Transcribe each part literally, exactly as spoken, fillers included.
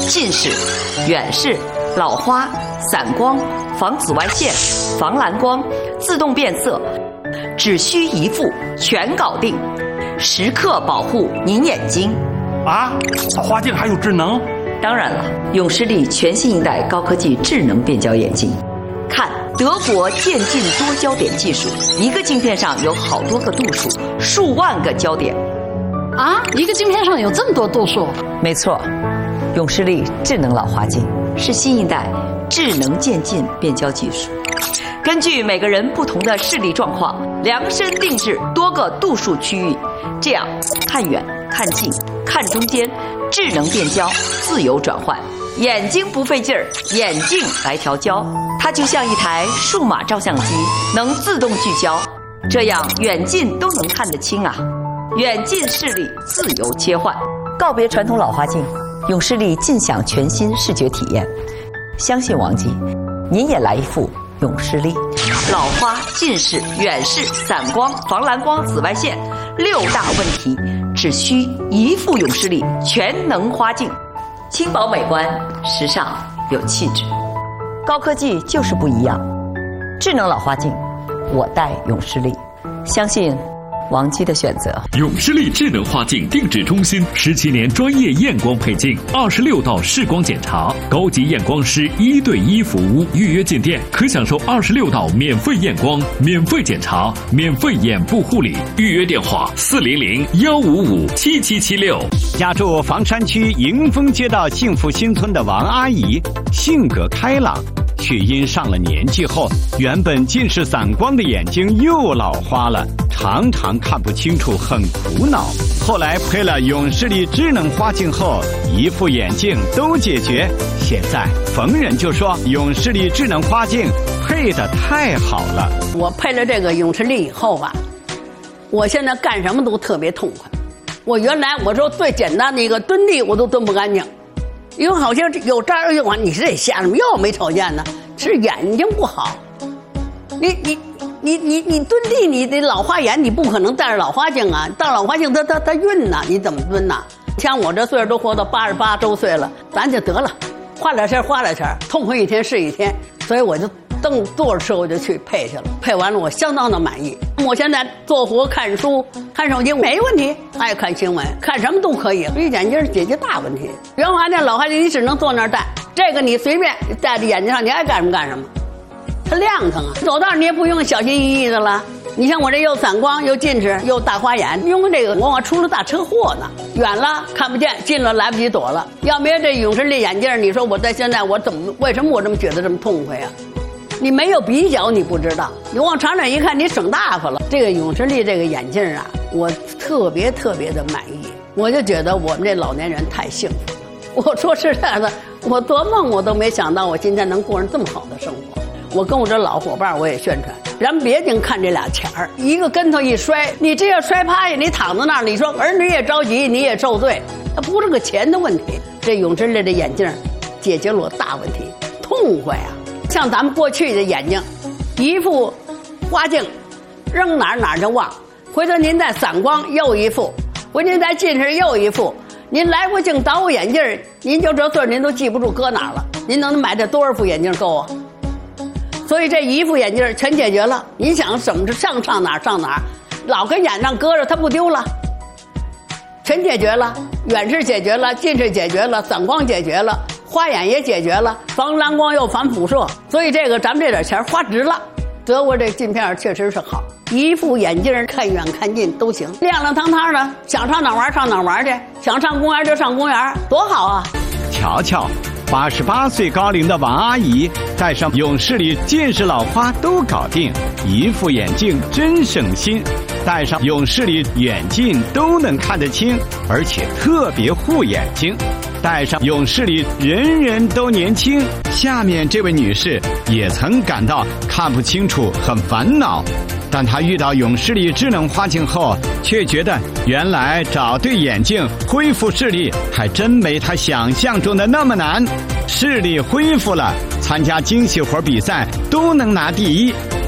近视、远视、老花、散光、防紫外线、防蓝光、自动变色，只需一副全搞定，时刻保护您眼睛。 啊，老花镜还有智能？ 当然了，永视力全新一代高科技智能变焦眼镜，看德国渐进多焦点技术，一个镜片上有好多个度数，数万个焦点。 啊，一个镜片上有这么多度数？ 没错，永视力智能老花镜是新一代智能渐进变焦技术，根据每个人不同的视力状况，量身定制多个度数区域，这样看远、看近、看中间，智能变焦，自由转换，眼睛不费劲儿，眼镜来调焦，它就像一台数码照相机，能自动聚焦，这样远近都能看得清啊。远近视力自由切换，告别传统老花镜，永视力尽享全新视觉体验。相信王姬，您也来一副永视力。老花、近视、远视、散光、防蓝光、紫外线六大问题，只需一副永视力全能花镜，轻薄美观，时尚有气质。高科技就是不一样，智能老花镜，我戴永视力，相信王姬的选择。 永视力智能花镜定制中心，十七年专业验光配镜，二十六道视光检查，高级验光师一对一服务。预约进店可享受二十六道免费验光、免费检查、免费眼部护理。预约电话：四零零幺五五七七七六。 家住房山区迎丰街道幸福新村的王阿姨，性格开朗，却因上了年纪后，原本近视散光的眼睛又老花了，常常看不清楚，很苦恼。后来配了永视力智能花镜后，一副眼镜都解决。现在逢人就说永视力智能花镜配得太好了。 我配了这个永视力以后吧，我现在干什么都特别痛快。我原来我说最简单的一个蹲地我都蹲不干净，因为好像有这儿有完，你是得瞎什么又没瞅见呢？是眼睛不好。你你你你你蹲地，你得老花眼，你不可能戴着老花镜啊！戴老花镜它它它晕呐，你怎么蹲呐？像我这岁数都活到八十八周岁了，咱就得了，花点钱花点钱，痛快一天是一天。所以我就蹬坐着车我就去配去了，配完了我相当的满意。我现在做活看书看手机没问题，爱看新闻看什么都可以，所以眼镜解决大问题。原来那老花镜你只能坐那儿戴，这个你随便戴在眼睛上，你爱干什么干什么，它亮堂啊。走道你也不用小心翼翼的了。你像我这又散光又近视又大花眼，用这个往往出了大车祸呢，远了看不见，近了来不及躲了。要没有这永视力眼镜，你说我在现在我怎么为什么我这么觉得这么痛快啊？你没有比较你不知道，你往长远一看你省大发了。这个永视力这个眼镜啊，我特别特别的满意，我就觉得我们这老年人太幸福了。我说实在的，我做梦我都没想到我今天能过上这么好的生活。我跟我这老伙伴我也宣传，咱别净看这俩钱儿，一个跟头一摔，你这要摔趴下，你躺在那儿，你说儿女也着急，你也受罪，它不是个钱的问题。这永视力的眼镜解决了我大问题，痛快啊！像咱们过去的眼睛，一副花镜，扔哪儿哪儿就忘，回头您再散光又一副，回您再近视又一副，您来回镜倒副眼镜，您就这岁儿您都记不住搁哪儿了，您能买这多少副眼镜够啊？所以这一副眼镜全解决了，你想怎么上上哪儿上哪儿，老跟眼上搁着它不丢了，全解决了，远视解决了，近视解决了，散光解决了，花眼也解决了，防蓝光又防辐射，所以这个咱们这点钱花值了。德国这镜片确实是好，一副眼镜看远看近都行，亮亮堂堂的，想上哪玩上哪玩去，想上公园就上公园，多好啊！ 瞧瞧，八十八岁高龄的王阿姨戴上永视力近视老花都搞定，一副眼镜真省心，戴上永视力远近都能看得清，而且特别护眼睛。戴上永视力人人都年轻。下面这位女士也曾感到看不清楚很烦恼，但她遇到永视力智能花镜后，却觉得原来找对眼镜恢复视力还真没她想象中的那么难。视力恢复了，参加精细活比赛都能拿第一，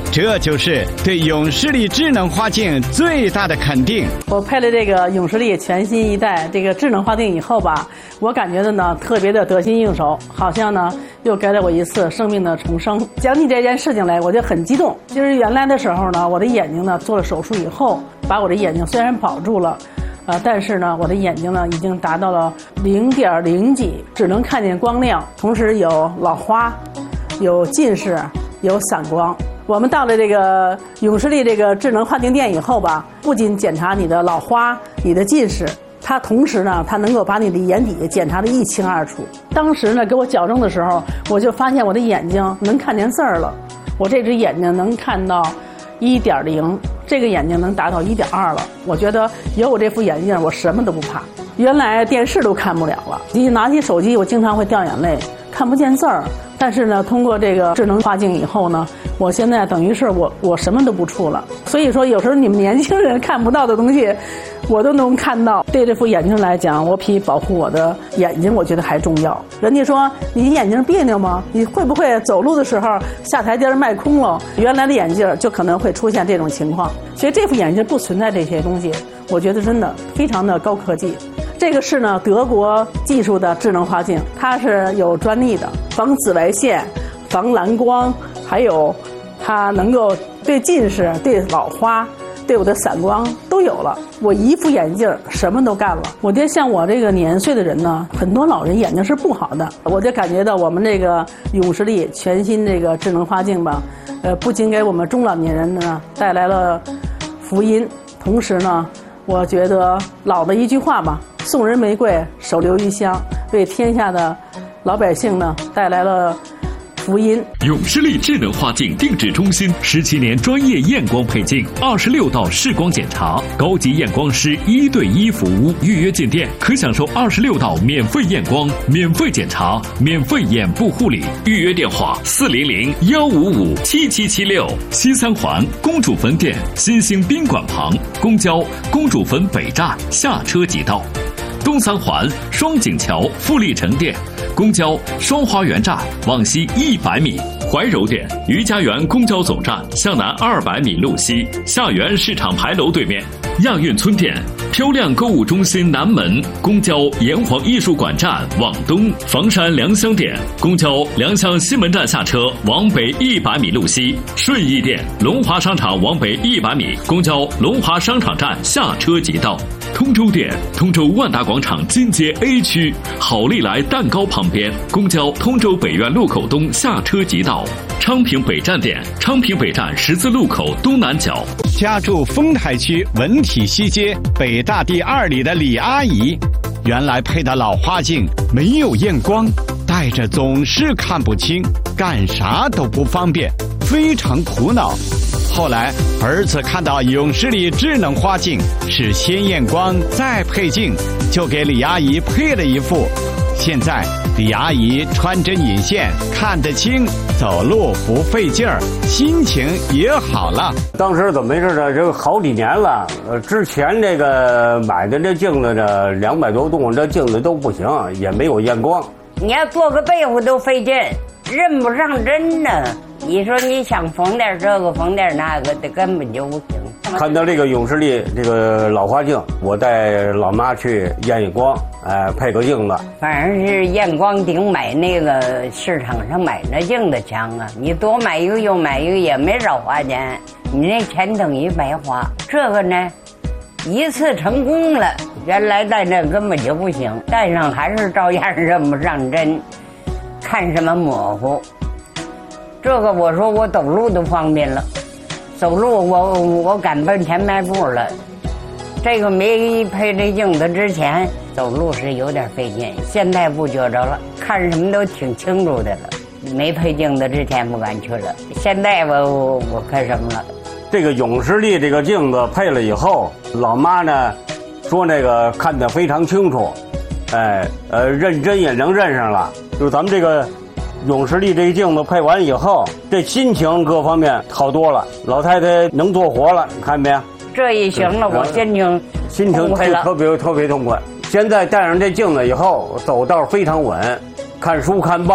这就是对永视力智能花镜最大的肯定。 我配了这个永视力全新一代这个智能花镜以后吧，我感觉的呢特别的得心应手，好像呢又给了我一次生命的重生。讲起这件事情来，我就很激动。就是原来的时候呢，我的眼睛呢做了手术以后，把我的眼睛虽然保住了。呃，但是呢，我的眼睛呢已经达到了零点零几，只能看见光亮，同时有老花，有近视，有散光。我们到了这个永视力这个智能花镜店以后吧，不仅检查你的老花、你的近视，它同时呢，它能够把你的眼底检查得一清二楚。当时呢，给我矫正的时候，我就发现我的眼睛能看见字儿了，我这只眼睛能看到一点零。这个眼睛能达到一点二了，我觉得有我这副眼镜，我什么都不怕。原来电视都看不了了，一拿起手机，我经常会掉眼泪，看不见字儿。但是呢，通过这个智能花镜以后呢，我现在等于是我我什么都不触了。所以说，有时候你们年轻人看不到的东西，我都能看到。对这副眼镜来讲，我比保护我的眼睛，我觉得还重要。人家说你眼睛别扭吗？你会不会走路的时候下台阶迈空了？原来的眼镜就可能会出现这种情况。所以这副眼镜不存在这些东西，我觉得真的非常的高科技。这个是呢德国技术的智能花镜，它是有专利的，防紫外线、防蓝光，还有它能够对近视、对老花、对我的散光都有了。我一副眼镜什么都干了。我觉得像我这个年岁的人呢，很多老人眼睛是不好的，我就感觉到我们这个永视力全新这个智能花镜吧，呃，不仅给我们中老年人呢带来了福音，同时呢，我觉得老的一句话吧，送人玫瑰，手留余香，为天下的老百姓呢带来了福音。 永视力智能花镜定制中心十七年专业验光配镜，二十六道视光检查，高级验光师一对一服务。预约进店可享受二十六道免费验光、免费检查、免费眼部护理。预约电话：四零零幺五五七七七六。西三环公主坟店新兴宾馆旁，公交公主坟北站下车即到。东三环双井桥富力城店，公交双花园站往西一百米。怀柔店余家园公交总站向南二百米路西，下园市场牌楼对面。亚运村店漂亮购物中心南门，公交炎黄艺术馆站往东。房山良乡店公交良乡西门站下车往北一百米路西。顺义店龙华商场往北一百米，公交龙华商场站下车即到。通州店通州万达广场金街 A 区好利来蛋糕旁边，公交通州北苑路口东下车即到。昌平北站店昌平北站十字路口东南角。 家住丰台区文体西街北大第二里的李阿姨，原来配的老花镜没有验光，戴着总是看不清，干啥都不方便，非常苦恼。后来儿子看到永视力智能花镜是先验光再配镜，就给李阿姨配了一副。现在李阿姨穿针引线看得清，走路不费劲儿，心情也好了。 当时怎么回事呢？这个好几年了，呃，之前这个买的这镜子呢，两百多度，这镜子都不行，也没有验光。 你要做个被子都费劲，认不上针呢。你说你想缝点这个缝点那个的，根本就不行。 看到这个永视力这个老花镜，我带老妈去验验光，哎、呃，配个镜子。 反正是验光顶买那个市场上买那镜子强啊！你多买一个又买一个也没少花钱，你那钱等于白花。这个呢，一次成功了，原来戴那根本就不行，戴上还是照样认不上针，看什么模糊。这个我说我走路都方便了，走路我我赶奔前迈步了。这个没配这镜子之前走路是有点费劲，现在不觉着了，看什么都挺清楚的了。没配镜子之前不敢去了，现在我我我看什么了。 这个永视力这个镜子配了以后，老妈呢说那个看得非常清楚，哎呃认真也能认上了。就咱们这个永视力这个镜子配完以后，这心情各方面好多了，老太太能做活了，你看没有？ 这一行了，我心情心情特别特别痛快。现在戴上这镜子以后，走道非常稳，看书看报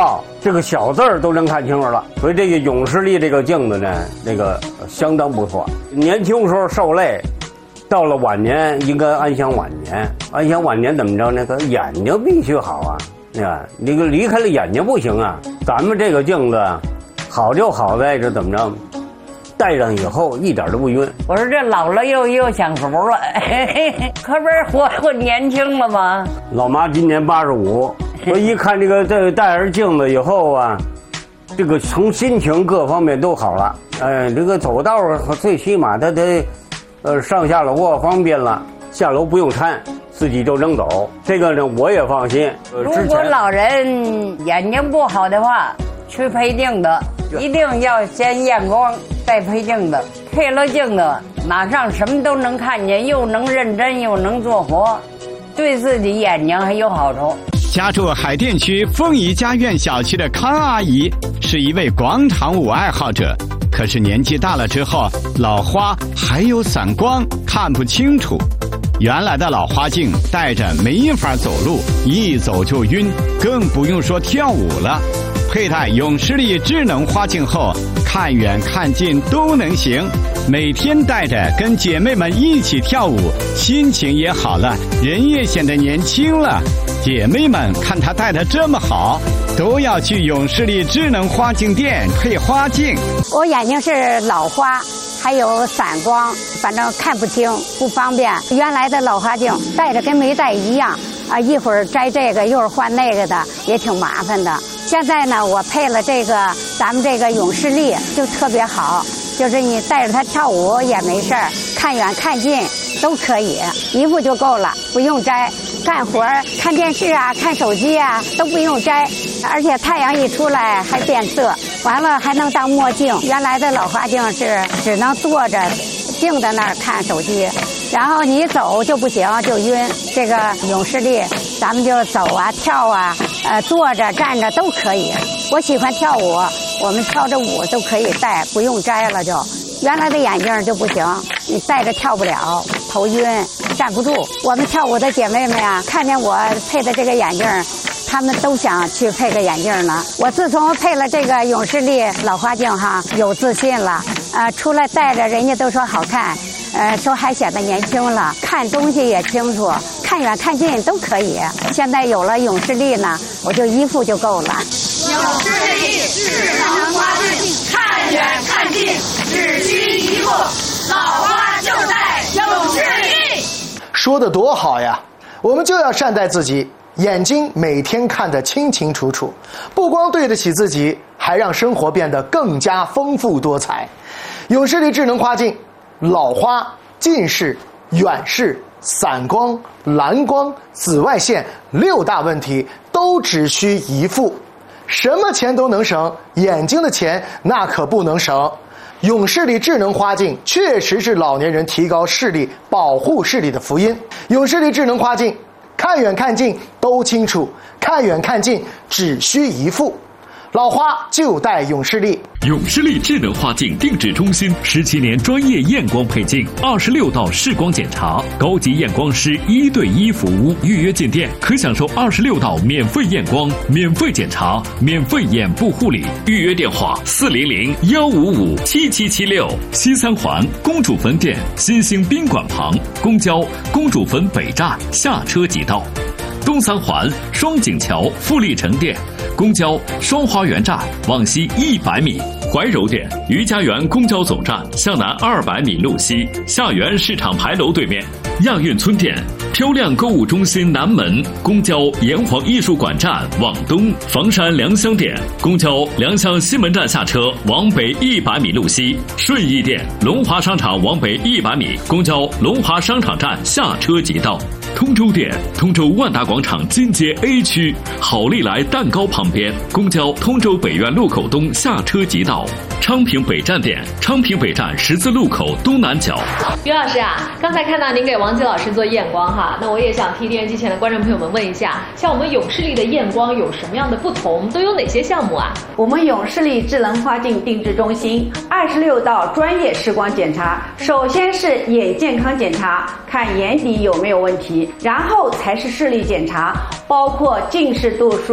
这个小字儿都能看清楚了。所以这个永视力这个镜子呢，那个相当不错。年轻时候受累，到了晚年应该安享晚年。安享晚年怎么着呢？可眼睛必须好啊，对吧？那个离开了眼睛不行啊。咱们这个镜子好就好在这怎么着？戴上以后一点都不晕。 我说这老了又又享福了，可不是活活年轻了吗？ 老妈今年八十五，我一看这个这戴上镜子以后啊，这个从心情各方面都好了。哎，这个走道最起码他得，呃，上下楼啊方便了，下楼不用搀，自己就能走。这个呢我也放心。呃、 如果老人眼睛不好的话，去配镜的。一定要先验光再配镜子，配了镜子马上什么都能看见，又能认真又能做活，对自己眼睛还有好处。 家住海淀区凤仪家苑小区的康阿姨是一位广场舞爱好者，可是年纪大了之后，老花还有散光，看不清楚。原来的老花镜戴着没法走路，一走就晕，更不用说跳舞了。佩戴永视力智能花镜后，看远看近都能行。每天戴着跟姐妹们一起跳舞，心情也好了，人也显得年轻了。姐妹们看她戴得这么好，都要去永视力智能花镜店配花镜。 我眼睛是老花，还有散光，反正看不清，不方便。原来的老花镜戴着跟没戴一样啊，一会儿摘这个，一会儿换那个的，也挺麻烦的。现在呢，我配了这个咱们这个永视力，就特别好，就是你带着它跳舞也没事儿，看远看近都可以，一副就够了，不用摘。干活看电视啊，看手机啊都不用摘，而且太阳一出来还变色，完了还能当墨镜。原来的老花镜是只能坐着静在那儿看手机，然后你走就不行，就晕。这个永视力咱们就走啊跳啊，呃坐着站着都可以。我喜欢跳舞，我们跳着舞都可以戴，不用摘了就。原来的眼镜就不行，你戴着跳不了，头晕站不住。我们跳舞的姐妹们呀，看见我配的这个眼镜，她们都想去配个眼镜呢。我自从配了这个永视力老花镜哈，有自信了，呃，出来戴着人家都说好看，呃，说还显得年轻了，看东西也清楚，看远看近都可以。现在有了永视力呢，我就一副就够了。 永视力智能花镜，看远看近只需一副，老花就戴永视力。 说得多好呀！我们就要善待自己，眼睛每天看得清清楚楚，不光对得起自己，还让生活变得更加丰富多彩。永视力智能花镜，老花、近视、远视、散光、蓝光、紫外线六大问题都只需一副，什么钱都能省，眼睛的钱那可不能省。永视力智能花镜确实是老年人提高视力、保护视力的福音。永视力智能花镜，看远看近都清楚，看远看近只需一副。老花就戴永视力。 永视力智能花镜定制中心十七年专业验光配镜，二十六道视光检查，高级验光师一对一服务。预约进店可享受二十六道免费验光、免费检查、免费眼部护理。预约电话：四零零幺五五七七七六。西三环公主坟店新兴宾馆旁，公交公主坟北站下车即到。东三环双井桥富力城店，公交双花园站往西一百米。怀柔店余家园公交总站向南二百米路西，下园市场牌楼对面。亚运村店漂亮购物中心南门，公交炎黄艺术馆站往东。房山良乡店公交良乡西门站下车往北一百米路西。顺义店龙华商场往北一百米，公交龙华商场站下车即到。通州店通州万达广场金街 A 区好利来蛋糕旁边，公交通州北苑路口东下车即到。昌平北站店昌平北站十字路口东南角。 于老师啊，刚才看到您给王吉老师做验光哈，那我也想替电视机前的观众朋友们问一下，像我们永视力的验光有什么样的不同，都有哪些项目啊？ 我们永视力智能花镜定制中心二十六道专业视光检查，首先是眼健康检查，看眼底有没有问题，然后才是视力检查，包括近视度数、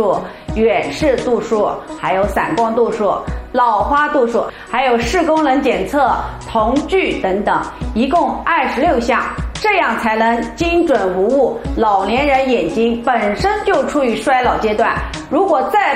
远视度数，还有散光度数、老花度数，还有视功能检测、瞳距等等，一共二十六项。这样才能精准无误。老年人眼睛本身就处于衰老阶段，如果再